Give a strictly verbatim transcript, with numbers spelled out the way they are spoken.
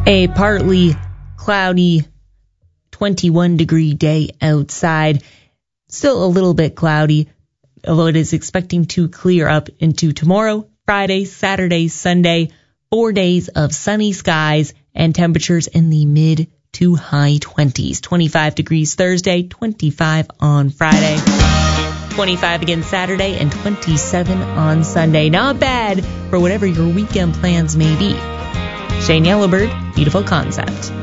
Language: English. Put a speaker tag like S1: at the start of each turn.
S1: A partly cloudy twenty-one degree day outside. Still a little bit cloudy, although it is expecting to clear up into tomorrow, Friday, Saturday, Sunday. Four days of sunny skies and temperatures in the mid to high twenties. twenty-five degrees Thursday, twenty-five on Friday, twenty-five again Saturday, and twenty-seven on Sunday. Not bad for whatever your weekend plans may be. Shane Yellowbird, Beautiful Concept.